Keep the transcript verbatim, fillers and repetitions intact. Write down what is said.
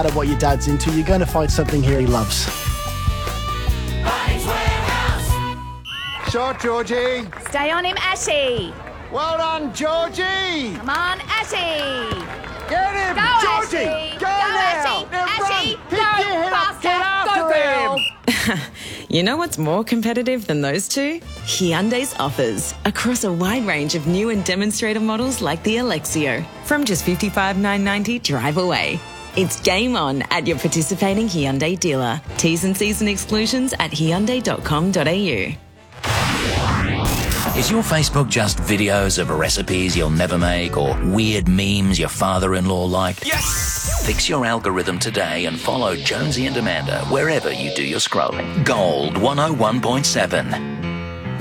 matter what your dad's into, you're going to find something here he loves. Bunnings Warehouse. Shot, Georgie. Stay on him, Ashy. Well done, Georgie. Come on, Ashy. Get him, Go, Georgie. Ashy. Go, Go, now. Ashy. Now Ashy, run. go, Pick your head up. faster. Get after Go, him. girl. You know what's more competitive than those two? Hyundai's offers across a wide range of new and demonstrator models like the Alexio from just fifty-five thousand nine hundred ninety dollars drive away. It's game on at your participating Hyundai dealer. T's and C's and exclusions at hyundai dot com dot a u. Is your Facebook just videos of recipes you'll never make or weird memes your father-in-law liked? Yes! Fix your algorithm today and follow Jonesy and Amanda wherever you do your scrolling. Gold one oh one point seven.